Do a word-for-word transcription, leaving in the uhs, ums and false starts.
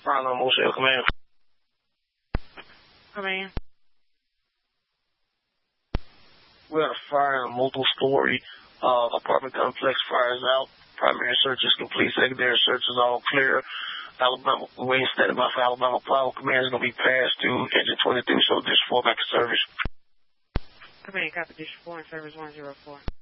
Fire Alarm Motel Command. Command. We had a fire in a multiple-story uh, apartment complex. Fire is out. Primary search is complete. Secondary search is all clear. Alabama, waiting standing by for Alabama Power Command is going to be passed to Engine twenty-three, so District four back in service. Command, copy District four in service one zero four.